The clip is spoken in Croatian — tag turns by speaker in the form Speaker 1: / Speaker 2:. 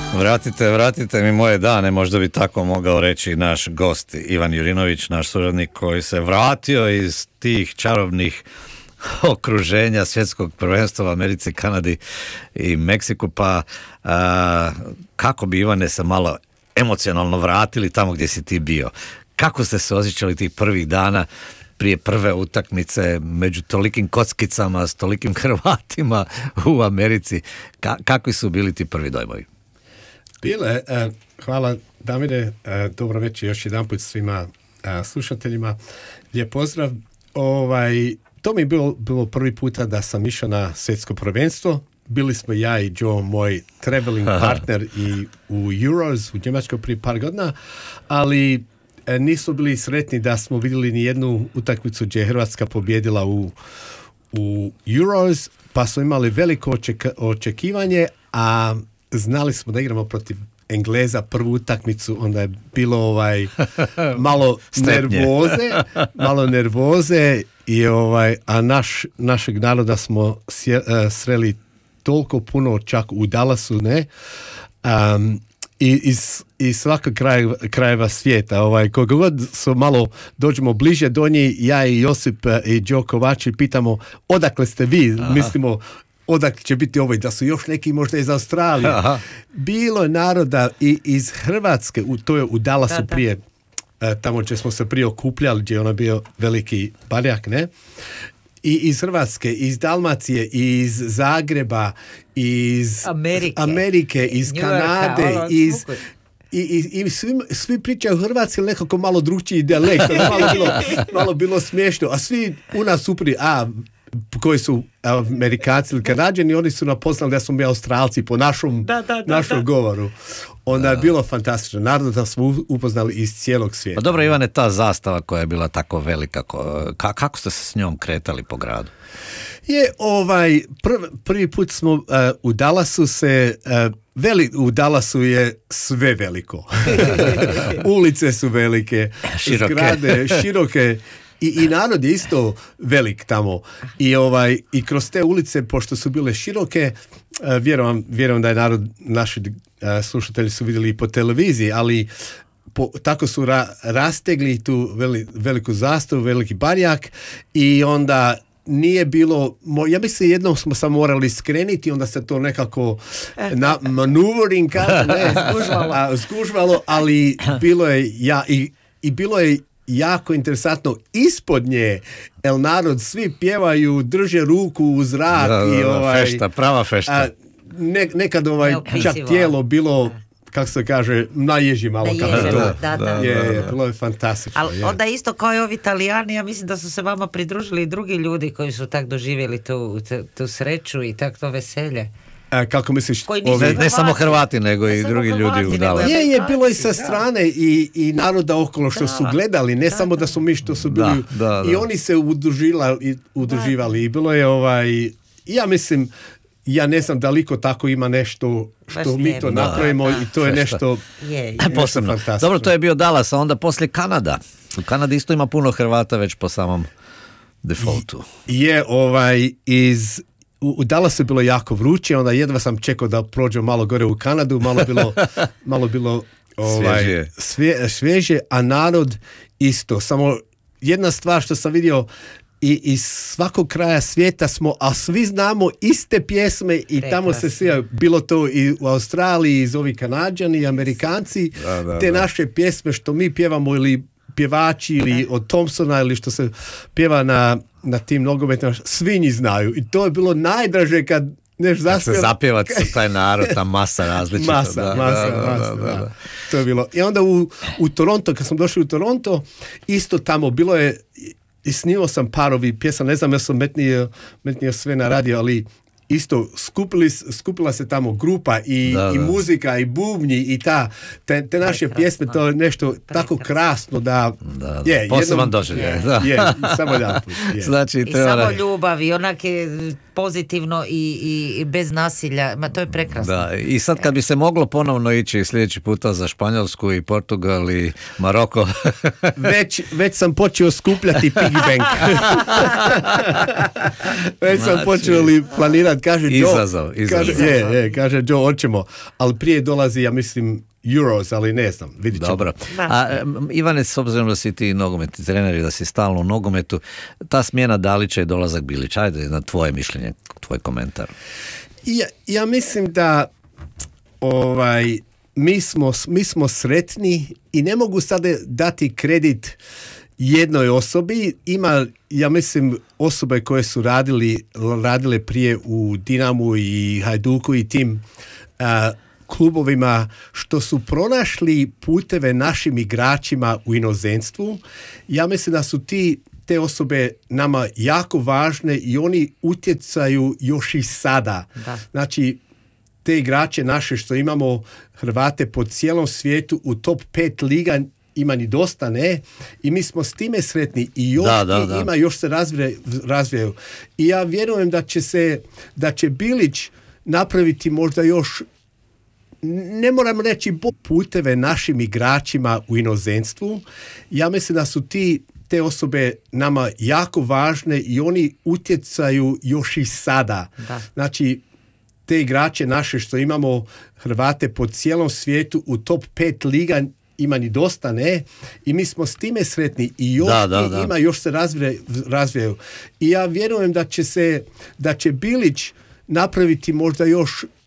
Speaker 1: Vratite mi moje dane, možda bi tako mogao reći naš gost Ivan Jurinović, naš suradnik koji se vratio iz tih čarobnih okruženja svjetskog prvenstva u Americi, Kanadi i Meksiku, pa kako bi, Ivane, se malo emocionalno vratili tamo gdje si ti bio? Kako ste se osjećali tih prvih dana prije prve utakmice među tolikim kockicama, s tolikim Hrvatima u Americi? Kakvi su bili ti prvi dojmovi?
Speaker 2: Bile, hvala Damire, dobro večer još jedan put svima slušateljima. Lijep pozdrav. To mi je bilo prvi puta da sam išao na svjetsko prvenstvo. Bili smo ja i Joe, moj traveling partner, i u Euros, u Njemačkoj prije par godina, ali nismo bili sretni da smo vidjeli ni jednu utakmicu gdje je Hrvatska pobjedila u Euros, pa smo imali veliko očekivanje, a znali smo da igramo protiv Engleza prvu utakmicu, onda je bilo malo nervoze i a našeg naroda smo sreli toliko puno, čak u Dallasu, ne? I svakog krajeva svijeta. Koga god malo dođemo bliže do njih, ja i Josip i Đo Kovači pitamo odakle ste vi, mislimo odakle će biti da su još neki možda iz Australije. Aha. Bilo je naroda i iz Hrvatske, to je u Dallasu prije, tamo gdje smo se prije okupljali, gdje je ono bio veliki barjak, ne? I iz Hrvatske, iz Dalmacije, iz Zagreba, iz Amerike, iz Kanade, i svi pričaju hrvatski, nekako malo drugčiji dijalekt, malo bilo smiješno, a svi u nas supri, koji su Amerikanci ili Kanađani, oni su napoznali da smo mi Australci po našom govoru. Onda je bilo fantastično. Naravno da smo upoznali iz cijelog svijeta.
Speaker 1: Pa dobro, Ivane, ta zastava koja je bila tako velika, kako ste se s njom kretali po gradu?
Speaker 2: Prvi put smo u Dallasu u Dallasu je sve veliko. Ulice su velike, zgrade široke. I narod je isto velik tamo. I kroz te ulice, pošto su bile široke, vjerujem da je narod, naši slušatelji su vidjeli i po televiziji, ali tako su rastegli tu veliku zastavu, veliki barjak, i onda nije bilo, ja mislim jednom smo samo morali skreniti, onda se to nekako maneuvering zgužvalo, ali bilo je bilo je jako interesantno ispod nje, el narod svi pjevaju, drže ruku u zrak,
Speaker 1: fešta, prava fešta.
Speaker 2: Nekad čak tijelo bilo, kako se kaže, naježi malo. Bilo je fantastično.
Speaker 3: Ali onda isto kao i ovi Italijani, ja mislim da su se vama pridružili i drugi ljudi koji su tak doživjeli tu sreću i tak to veselje.
Speaker 2: Kako misliš?
Speaker 1: Ne samo Hrvati, nego i drugi ljudi u Dallasu.
Speaker 2: Je bilo i sa strane i naroda okolo što su gledali, ne samo da su mi što su bili. I oni se udruživali. I bilo je ja mislim, ja ne znam da liko tako ima nešto što mi to napravimo, i to je nešto
Speaker 1: posebno. Dobro, to je bio Dallas, a onda poslije Kanada. U Kanadi isto ima puno Hrvata već po samom defaultu.
Speaker 2: U Dallasu je bilo jako vruće, onda jedva sam čekao da prođem malo gore u Kanadu, malo bilo svježe, a narod isto. Samo jedna stvar što sam vidio, i iz svakog kraja svijeta smo, a svi znamo iste pjesme i prekrasno. Tamo se svi, bilo to i u Australiji, iz ovi Kanađani i Amerikanci, te naše pjesme što mi pjevamo, ili pjevači ili od Thompsona, ili što se pjeva na tim nogometima, svi njih znaju. I to je bilo najdraže kad
Speaker 1: se zapjevat taj narod, ta masa različita.
Speaker 2: Masa. To je bilo. I onda u Toronto, kad sam došao u Toronto, isto tamo bilo je, i snimao sam parovi pjesma, ne znam, ja sam metnio sve na radio, ali isto skupila se tamo grupa i muzika i bubnji i te naše pjesme, to je nešto tako krasno da
Speaker 1: poseban doživljaj.
Speaker 2: Samo jedan put.
Speaker 1: Znači,
Speaker 3: i samo ljubav i onak je pozitivno i bez nasilja, to je prekrasno.
Speaker 1: Da, i sad kad bi se moglo ponovno ići sljedeći puta za Španjolsku i Portugal i Maroko.
Speaker 2: već sam počeo skupljati piggy bank. Već sam počeo planirati kad kaže
Speaker 1: Izazov.
Speaker 2: Kaže Joe, hoćemo, ali prije dolazi, ja mislim, Euros, ali ne znam, vidit ćemo.
Speaker 1: Dobro. A Ivane, s obzirom da si ti nogometni trener i da si stalno u nogometu, ta smjena Dalića i dolazak Bilića, ajde na tvoje mišljenje, tvoj komentar.
Speaker 2: Ja mislim da mi smo sretni i ne mogu sada dati kredit jednoj osobi. Ima, ja mislim, osobe koje su radile prije u Dinamu i Hajduku i tim klubovima, što su pronašli puteve našim igračima u inozemstvu. Ja mislim da su te osobe nama jako važne i oni utjecaju još i sada. Da. Znači, te igrače naše što imamo, Hrvate po cijelom svijetu u top 5 liga ima ni dosta, ne? I mi smo s time sretni i još ima, još se razvijaju. I ja vjerujem da će Bilić napraviti možda još, ne moram reći, puteve našim igračima u inozemstvu. Ja mislim da su te osobe nama jako važne i oni utjecaju još i sada. Da. Znači, te igrače naše što imamo, Hrvate po cijelom svijetu u top 5 liga ima ni dosta, ne? I mi smo s time sretni i još ima, još se razvijaju. I ja vjerujem da će Bilić napraviti možda još,